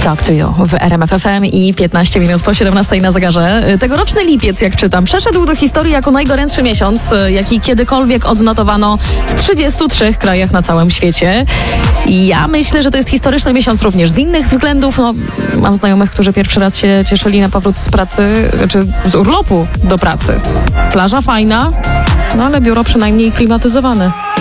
Talk to You w RMF FM i 15 minut po 17 na zegarze. Tegoroczny lipiec, jak czytam, przeszedł do historii jako najgorętszy miesiąc, jaki kiedykolwiek odnotowano w 33 krajach na całym świecie. I ja myślę, że to jest historyczny miesiąc również z innych względów. No, mam znajomych, którzy pierwszy raz się cieszyli na powrót z pracy, czy z urlopu do pracy. Plaża fajna, no ale biuro przynajmniej klimatyzowane.